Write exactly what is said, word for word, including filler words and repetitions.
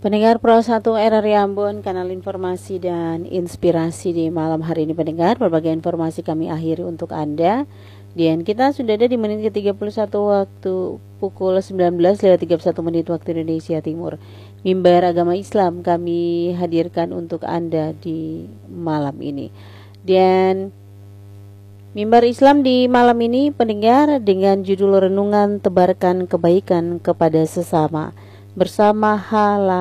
Pendengar Pro satu R R I Ambon, kanal informasi dan inspirasi di malam hari ini pendengar. Berbagai informasi kami akhiri untuk Anda. Dan kita sudah ada di menit ke tiga puluh satu waktu pukul sembilan belas lewat tiga puluh satu menit waktu Indonesia Timur. Mimbar agama Islam kami hadirkan untuk Anda di malam ini. Dan mimbar Islam di malam ini pendengar dengan judul renungan tebarkan kebaikan kepada sesama bersama Hala